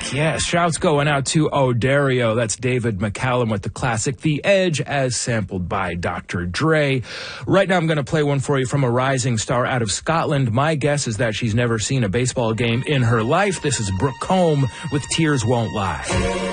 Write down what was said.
Yes, shouts going out to O'Dario. That's David McCallum with the classic The Edge, as sampled by Dr. Dre. Right now I'm going to play one for you from a rising star out of Scotland. My guess is that she's never seen a baseball game in her life. This is Brooke Combe with Tears Won't Lie.